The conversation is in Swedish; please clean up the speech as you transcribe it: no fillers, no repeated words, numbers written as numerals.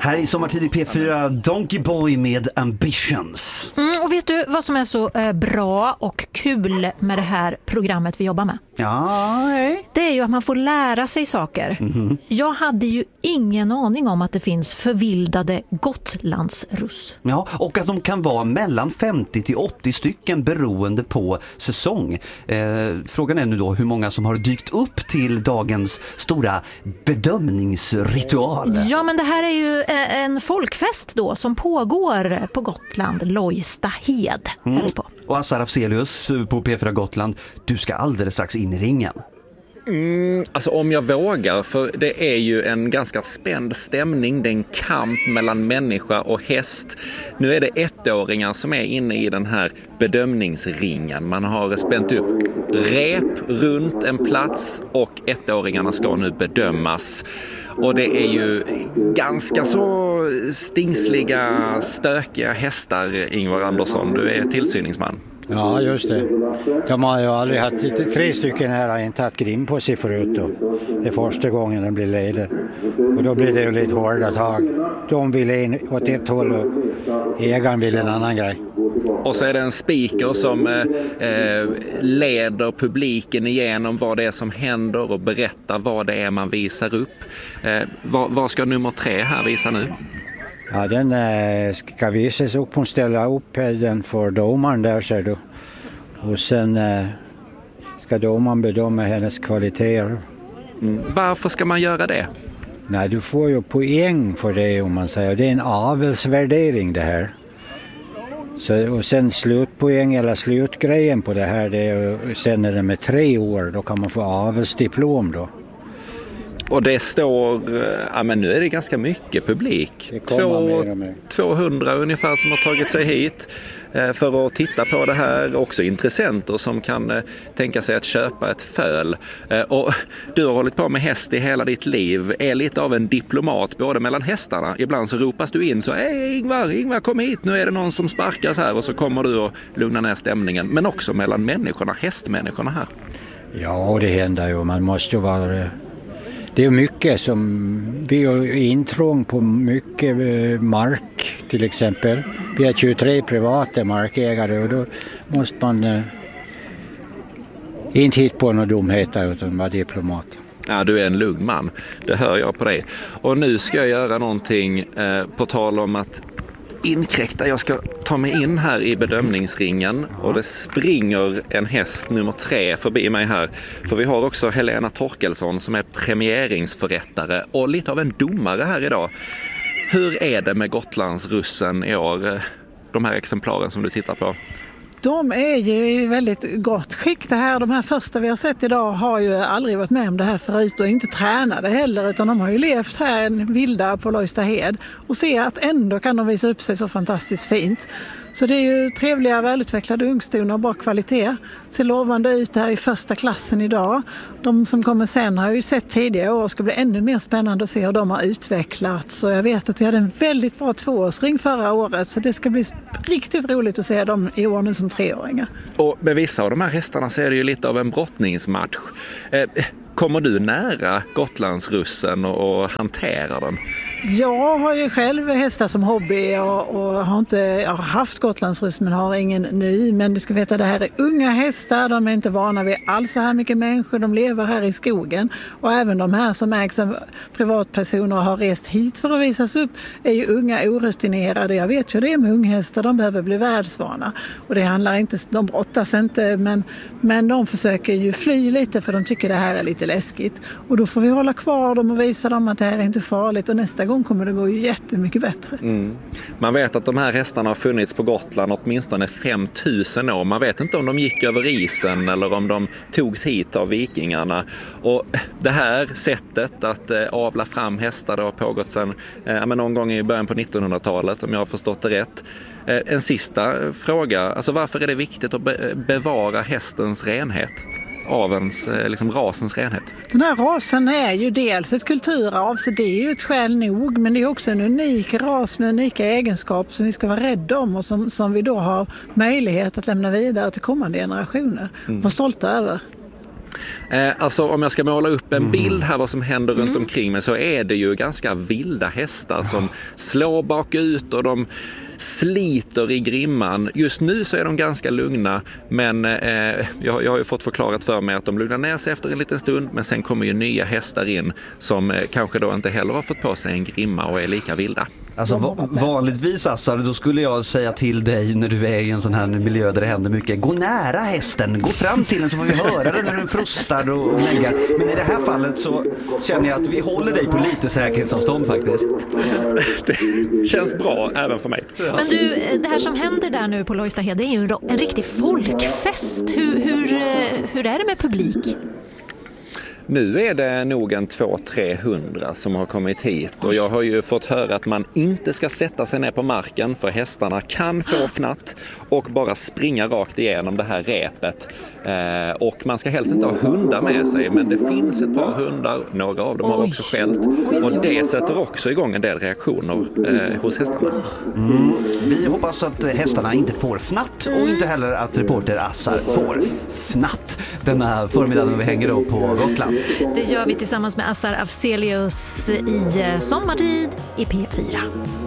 Här i Sommartid i P4, Donkey Boy med Ambitions. Och vet du vad som är så bra och kul med det här programmet vi jobbar med? Ja, nej. Det är ju att man får lära sig saker. Jag hade ju ingen aning om att det finns förvildade Gotlandsruss. Ja, och att de kan vara mellan 50 till 80 stycken beroende på säsong. Frågan är nu då hur många som har dykt upp till dagens stora bedömningsritual. Ja, men det här är ju en folkfest då som pågår på Gotland, Lojstahed. Och Assar Afzelius på P4 Gotland, du ska alldeles strax in i ringen. Alltså om jag vågar, för det är ju en ganska spänd stämning, det är en kamp mellan människa och häst. Nu är det ettåringar som är inne i den här bedömningsringen. Man har spänt upp rep runt en plats och ettåringarna ska nu bedömas. Och det är ju ganska så stingsliga, stökiga hästar, Ingvar Andersson. Du är tillsyningsman. Ja, just det. De har ju aldrig haft, 3 stycken här har inte haft grim på sig förut då. Det är första gången de blir leder. Och då blir det ju lite hårda tag. De vill in åt ett håll och ägaren vill en annan grej. Och så är det en speaker som leder publiken igenom vad det är som händer och berättar vad det är man visar upp. Vad ska nummer 3 här visa nu? Ja, den ska visas upp. Hon ställer upp den för domaren där, ser du. Och sen ska domaren bedöma hennes kvaliteter. Varför ska man göra det? Nej, du får ju poäng för det, om man säger. Det är en avelsvärdering det här. Så, och sen slutpoäng eller slutgrejen på det här, det är, sen är det med 3 år, då kan man få avelsdiplom då. Och det står, ja men nu är det ganska mycket publik. 200 ungefär som har tagit sig hit för att titta på det här. Också intressenter som kan tänka sig att köpa ett föl. Och du har hållit på med häst i hela ditt liv. Är lite av en diplomat både mellan hästarna. Ibland så ropas du in så, Ingvar kom hit, nu är det någon som sparkas här. Och så kommer du och lugnar ner stämningen. Men också mellan människorna, hästmänniskorna här. Ja, det händer ju. Man måste ju vara... Det är mycket som, vi har intrång på mycket mark till exempel. Vi har 23 privata markägare och då måste man inte hitta på några dumheter utan vara diplomat. Ja, du är en lugn man. Det hör jag på dig. Och nu ska jag göra någonting på tal om att inkräkta. Jag ska ta mig in här i bedömningsringen och det springer en häst nummer 3 förbi mig här. För vi har också Helena Torkelsson som är premieringsförrättare och lite av en domare här idag. Hur är det med Gotlandsrussen i år? De här exemplaren som du tittar på. De är ju i väldigt gott skick det här. De här första vi har sett idag har ju aldrig varit med om det här förut och inte tränade heller, utan de har ju levt här en vilda på Lojstahed och ser att ändå kan de visa upp sig så fantastiskt fint. Så det är ju trevliga, välutvecklade ungstonar och bra kvalitet. Ser lovande ut här i första klassen idag. De som kommer sen har ju sett tidigare och ska bli ännu mer spännande att se hur de har utvecklats. Så jag vet att vi hade en väldigt bra 2-årsring förra året, så det ska bli riktigt roligt att se dem i år nu som 3-åringar. Och med vissa av de här hästarna så är det ju lite av en brottningsmatch. Kommer du nära Gotlandsrussen och hanterar den? Jag har ju själv hästar som hobby och jag har haft Gotlandsruss men har ingen nu. Men du ska veta att det här är unga hästar, de är inte vana vid alls så här mycket människor, de lever här i skogen. Och även de här som ägs av privatpersoner och har rest hit för att visas upp är ju unga orutinerade. Jag vet ju det är med unghästar, de behöver bli världsvana. Och det handlar inte, de brottas inte men de försöker ju fly lite för de tycker det här är lite läskigt. Och då får vi hålla kvar dem och visa dem att det här är inte farligt och nästa gång kommer det gå jättemycket bättre. Man vet att de här hästarna har funnits på Gotland åtminstone 5000 år. Man vet inte om de gick över isen eller om de togs hit av vikingarna. Och det här sättet att avla fram hästar har pågått sedan någon gång i början på 1900-talet, om jag har förstått det rätt. En sista fråga, alltså varför är det viktigt att bevara hästens renhet? Avens, liksom rasens renhet. Den här rasen är ju dels ett kulturarv, så det är ju ett skäl nog, men det är också en unik ras med unika egenskaper som vi ska vara rädda om och som vi då har möjlighet att lämna vidare till kommande generationer. Var stolta över. Alltså om jag ska måla upp en bild här vad som händer runt omkring mig, så är det ju ganska vilda hästar som slår bakut och de sliter i grimman. Just nu så är de ganska lugna, men jag har ju fått förklarat för mig att de lugnar ner sig efter en liten stund, men sen kommer ju nya hästar in som kanske då inte heller har fått på sig en grimma och är lika vilda. Alltså vanligtvis, Assar, då skulle jag säga till dig när du är i en sån här miljö där det händer mycket: gå nära hästen, gå fram till den så får vi höra den när den frustar och läggar. Men i det här fallet så känner jag att vi håller dig på lite säkerhetsavstånd faktiskt. Det känns bra även för mig. Men du, det här som händer där nu på Lojstahed, det är ju en riktig folkfest. Hur är det med publik? Nu är det nog en 200-300 som har kommit hit, och jag har ju fått höra att man inte ska sätta sig ner på marken för hästarna kan få fnatt och bara springa rakt igenom det här repet. Och man ska helst inte ha hundar med sig, men det finns ett par hundar, några av dem har också skällt, och det sätter också igång en del reaktioner hos hästarna. Vi hoppas att hästarna inte får fnatt och inte heller att reporter Assar får fnatt denna förmiddag när vi hänger då på Gotland. Det gör vi tillsammans med Assar Afzelius i Sommartid i P4.